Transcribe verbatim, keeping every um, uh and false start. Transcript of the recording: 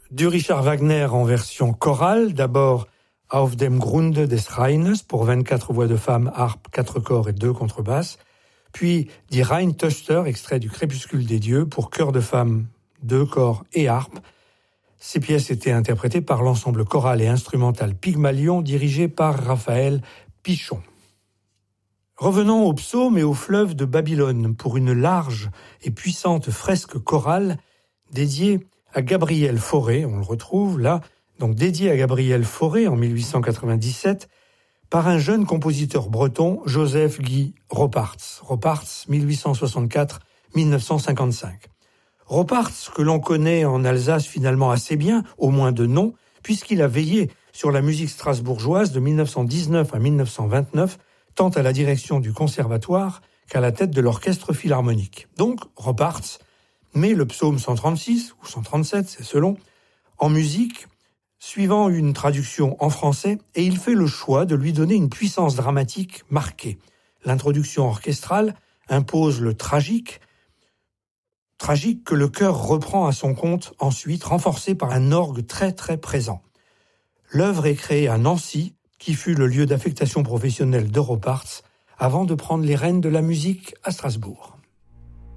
Du Richard Wagner en version chorale, d'abord Auf dem Grunde des Rheines pour vingt-quatre voix de femmes, harpe, quatre corps et deux contrebasses, puis Die Rheintöchter, extrait du Crépuscule des dieux pour chœur de femmes, deux corps et harpe. Ces pièces étaient interprétées par l'ensemble choral et instrumental Pygmalion dirigé par Raphaël Pichon. Revenons au psaume et au fleuve de Babylone pour une large et puissante fresque chorale dédiée à Gabriel Fauré, on le retrouve là, donc dédiée à Gabriel Fauré en mille huit cent quatre-vingt-dix-sept par un jeune compositeur breton, Joseph Guy Roparts. Roparts, mille huit cent soixante-quatre à mille neuf cent cinquante-cinq. Roparts, que l'on connaît en Alsace finalement assez bien, au moins de nom, puisqu'il a veillé sur la musique strasbourgeoise de mille neuf cent dix-neuf à mille neuf cent vingt-neuf, tant à la direction du conservatoire qu'à la tête de l'orchestre philharmonique. Donc, Roparts met le psaume cent trente-six, ou cent trente-sept, c'est selon, en musique, suivant une traduction en français, et il fait le choix de lui donner une puissance dramatique marquée. L'introduction orchestrale impose le tragique, tragique que le chœur reprend à son compte ensuite, renforcé par un orgue très très présent. L'œuvre est créée à Nancy, qui fut le lieu d'affectation professionnelle de Roparts, avant de prendre les rênes de la musique à Strasbourg.